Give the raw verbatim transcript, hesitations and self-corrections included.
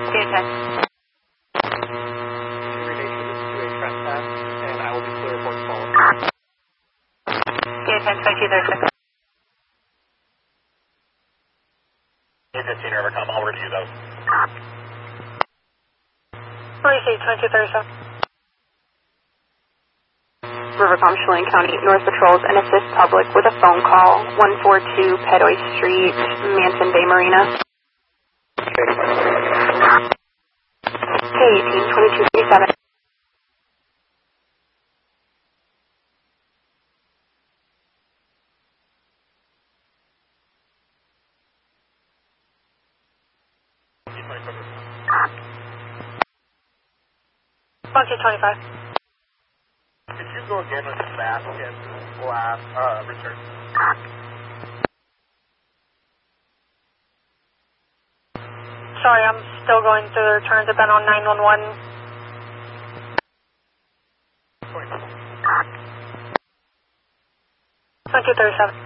Gate ten. Relation is to a trespass, and I will be clear reports following. Gate ten, twenty-two thirty-six. Gate fifteen, Rivercom, I'll review those. Receive twenty-two thirty-seven. Rivercom, Chelan County, North Patrols, and assist public with a phone call, one forty-two Pedoy Street, Manson Bay Marina. K eighteen, twenty-two thirty-seven. twenty twenty-five. Could you go again with the mask and glass, uh, return? Sorry, I'm still going through the returns. I've been on nine one one. twenty-two thirty-seven.